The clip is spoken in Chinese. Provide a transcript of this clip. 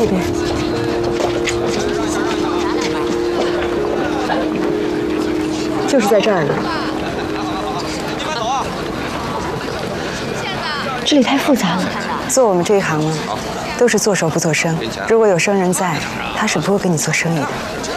这边。就是在这儿了。这里太复杂了。做我们这一行呢，都是做熟不做生。如果有生人在，他是不会跟你做生意的。